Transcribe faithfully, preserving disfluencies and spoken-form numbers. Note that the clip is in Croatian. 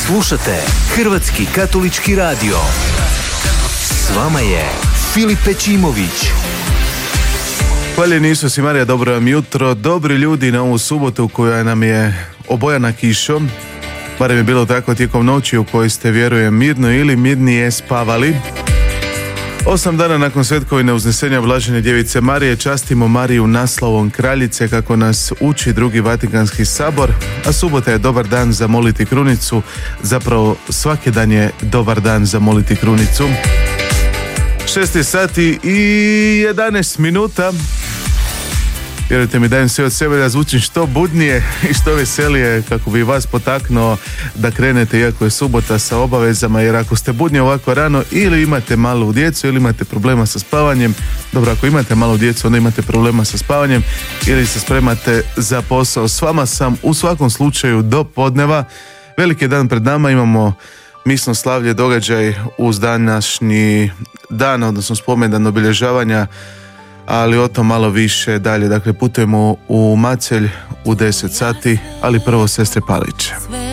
Slušate Hrvatski katolički radio. S vama je Filip Pečimović. Hvaljeni Isus i Marija, dobro vam jutro. Dobri ljudi na ovu subotu koja nam je obojana kišom. Barem je bilo tako tijekom noći u kojoj ste, vjerujem, mirno ili mirnije spavali. Osam dana nakon svetkovine uznesenja Blažene djevice Marije častimo Mariju naslovom kraljice kako nas uči drugi Vatikanski sabor, a subota je dobar dan za moliti krunicu, zapravo svaki dan je dobar dan za moliti krunicu. šest sati i jedanaest minuta. Vjerujte mi, dajem sve od sebe da zvučim što budnije i što veselije kako bi vas potaknuo da krenete iako je subota sa obavezama, jer ako ste budni ovako rano ili imate malu djecu ili imate problema sa spavanjem, dobro, ako imate malu djecu onda imate problema sa spavanjem ili se spremate za posao, s vama sam u svakom slučaju do podneva. Veliki dan pred nama, imamo misno slavlje, događaj uz današnji dan, odnosno spomendan obilježavanja, ali o tom malo više dalje. Dakle, putujemo u Macelj u deset sati, ali prvo sestre Palić.